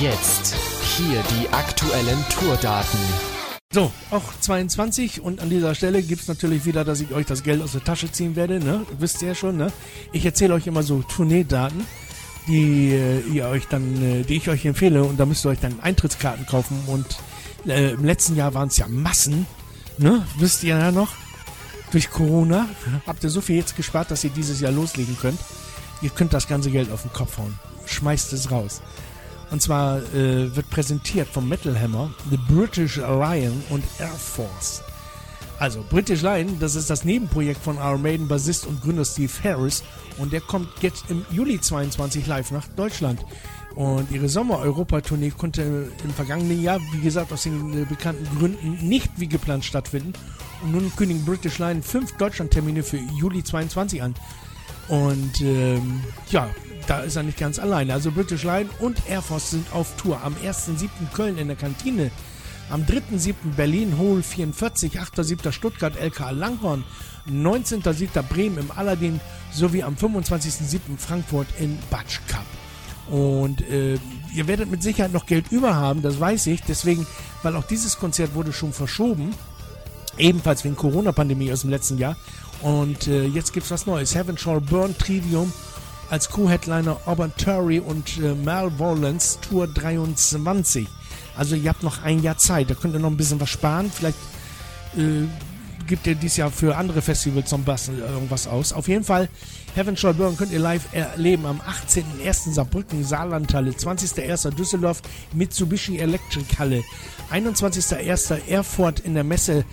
Jetzt. Hier die aktuellen Tourdaten. So, auch 22 und an dieser Stelle gibt es natürlich wieder, dass ich euch das Geld aus der Tasche ziehen werde, ne? Wisst ihr ja schon, ne? Ich erzähle euch immer so Tourneedaten, die ich euch empfehle, und da müsst ihr euch dann Eintrittskarten kaufen, und im letzten Jahr waren es ja Massen, ne? Wisst ihr ja noch? Durch Corona habt ihr so viel jetzt gespart, dass ihr dieses Jahr loslegen könnt. Ihr könnt das ganze Geld auf den Kopf hauen. Schmeißt es raus. Und zwar wird präsentiert vom Metal Hammer, The British Lion und Air Force. Also British Lion, das ist das Nebenprojekt von Iron Maiden Bassist und Gründer Steve Harris, und der kommt jetzt im Juli 22 live nach Deutschland. Und ihre Sommer-Europa-Tournee konnte im vergangenen Jahr, wie gesagt, aus den bekannten Gründen nicht wie geplant stattfinden. Und nun kündigen British Lion 5 Deutschland-Termine für Juli 22 an. Und da ist er nicht ganz alleine. Also British Lion und Air Force sind auf Tour. Am 1.7. Köln in der Kantine. Am 3.7. Berlin Hol 44. 8.7. Stuttgart LK Langhorn. 19.7. Bremen im Aladdin. Sowie am 25.7. Frankfurt in Batsch Cup. Und ihr werdet mit Sicherheit noch Geld über haben, das weiß ich. Deswegen, weil auch dieses Konzert wurde schon verschoben. Ebenfalls wegen Corona-Pandemie aus dem letzten Jahr. Und jetzt gibt's was Neues. Heaven Shall Burn Trivium als Co-Headliner Obituary und Malevolence Tour 23. Also ihr habt noch ein Jahr Zeit, da könnt ihr noch ein bisschen was sparen. Vielleicht gibt ihr dieses Jahr für andere Festivals zum Bassen irgendwas aus. Auf jeden Fall, Heaven Shall Burn könnt ihr live erleben am 18.01. Saarbrücken, Saarlandhalle, 20.01. Düsseldorf, Mitsubishi Electric Halle, 21.01. Erfurt in der Messe,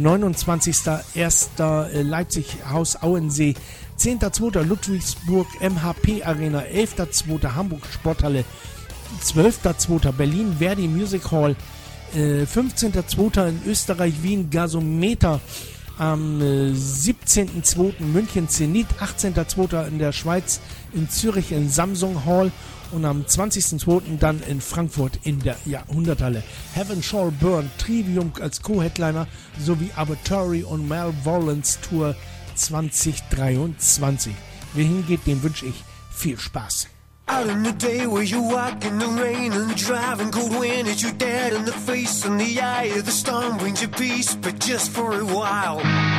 29.01. Leipzig Haus Auensee, 10.02. Ludwigsburg MHP Arena, 11.02. Hamburg Sporthalle, 12.02. Berlin Verdi Music Hall, 15.02. in Österreich Wien Gasometer, am 17.02. München Zenit, 18.02. in der Schweiz in Zürich in Samsung Hall und am 20.02. dann in Frankfurt in der Jahrhunderthalle. Heaven Shall Burn Trivium als Co-Headliner sowie Obituary und Malevolence Tour 2023. Wer hingeht, dem wünsche ich viel Spaß. Out in the day where you walk in the rain and the driving cold wind hits you dead in the face, and the eye of the storm brings you peace, but just for a while.